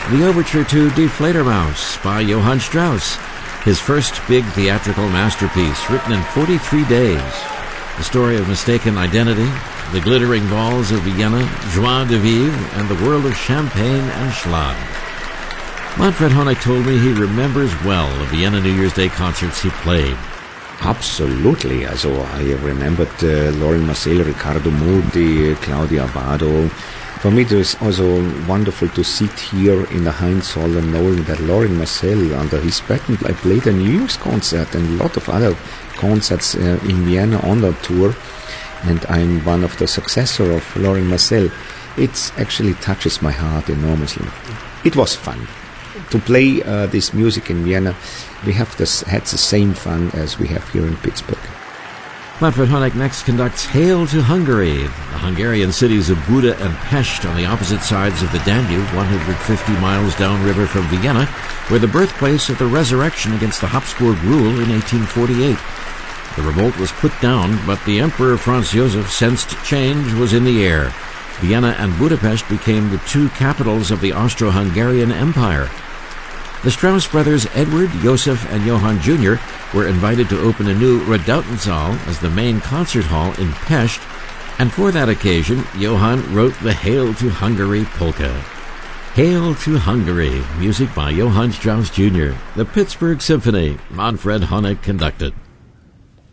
the overture to Die Fledermaus by Johann Strauss, his first big theatrical masterpiece, written in 43 days. The story of mistaken identity, the glittering balls of Vienna, joie de vivre, and the world of champagne and schlag. Manfred Honeck told me he remembers well the Vienna New Year's Day concerts he played. Absolutely. I remembered Lorin Maazel, Riccardo Muti, Claudia Abbado. For me, it was also wonderful to sit here in the Heinz Hall and knowing that Lorin Maazel, under his patent, I played a New Year's concert and a lot of other concerts in Vienna on that tour. And I'm one of the successors of Lorin Maazel. It actually touches my heart enormously. It was fun. To play this music in Vienna, we have had the same fun as we have here in Pittsburgh. Manfred Honeck next conducts Hail to Hungary, the Hungarian cities of Buda and Pest on the opposite sides of the Danube, 150 miles downriver from Vienna, were the birthplace of the resurrection against the Habsburg rule in 1848. The revolt was put down, but the Emperor Franz Joseph sensed change was in the air. Vienna and Budapest became the two capitals of the Austro-Hungarian Empire. The Strauss brothers Edward, Joseph, and Johann Jr. were invited to open a new Redoutensaal as the main concert hall in Pest, and for that occasion, Johann wrote the Hail to Hungary polka. Hail to Hungary, music by Johann Strauss Jr., the Pittsburgh Symphony, Manfred Honeck conducted.